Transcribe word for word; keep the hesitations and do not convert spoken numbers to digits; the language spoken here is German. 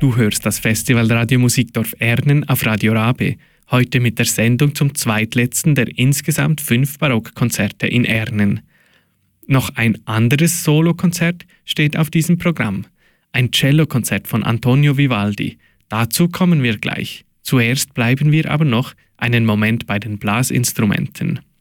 Du hörst das Festival Radio Musikdorf Ernen auf Radio Rabe, heute mit der Sendung zum zweitletzten der insgesamt fünf Barockkonzerte in Ernen. Noch ein anderes Solokonzert steht auf diesem Programm, ein Cellokonzert von Antonio Vivaldi. Dazu kommen wir gleich. Zuerst bleiben wir aber noch einen Moment bei den Blasinstrumenten.